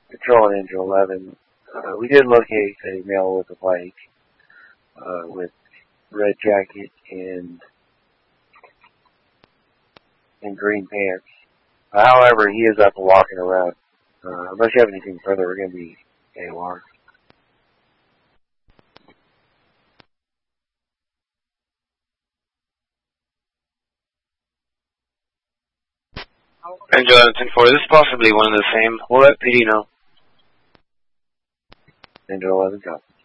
Patrol Angel 11. We did locate a male with a bike, with red jacket and green pants. However, he is up and walking around. Unless you have anything further, we're going to be AOR. Angel 11-4, this is possibly one of the same. We'll let PD know. Angel 11, copy.